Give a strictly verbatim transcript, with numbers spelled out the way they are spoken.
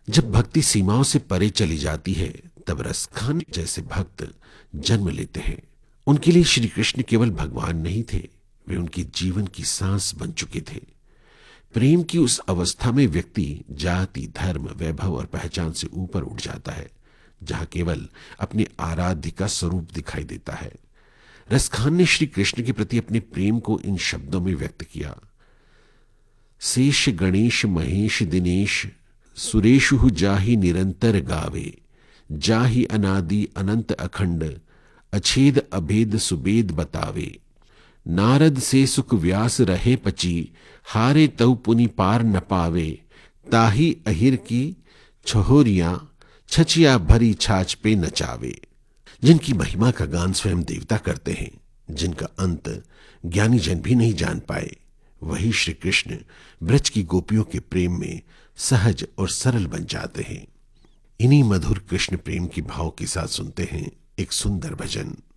जब भक्ति सीमाओं से परे चली जाती है तब रसखान जैसे भक्त जन्म लेते हैं। उनके लिए श्री कृष्ण केवल भगवान नहीं थे, वे उनके जीवन की सांस बन चुके थे। प्रेम की उस अवस्था में व्यक्ति जाति, धर्म, वैभव और पहचान से ऊपर उठ जाता है, जहां केवल अपने आराध्य का स्वरूप दिखाई देता है। रसखान ने श्री कृष्ण के प्रति अपने प्रेम को इन शब्दों में व्यक्त किया। शेष गणेश महेश दिनेश सुरेशु जाहि निरंतर गावे, जाहि अनादि अनंत अखंड अछेद अभेद सुबेद बतावे। नारद से सुख व्यास रहे पची, हारे तऊ पुनि पार न पावे। ताही अहिर की छहोरियां छचिया भरी छाछ पे नचावे। जिनकी महिमा का गान स्वयं देवता करते हैं, जिनका अंत ज्ञानी जन भी नहीं जान पाए, वही श्री कृष्ण ब्रज की गोपियों के प्रेम में सहज और सरल बन जाते हैं। इन्हीं मधुर कृष्ण प्रेम की भाव के साथ सुनते हैं एक सुंदर भजन।